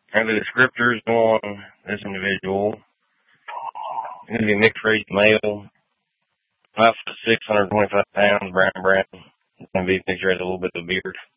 And the descriptors on this individual. He's going to be mixed race male, 5'6", 125 pounds, brown. He's going to be mixed race, a little bit of beard.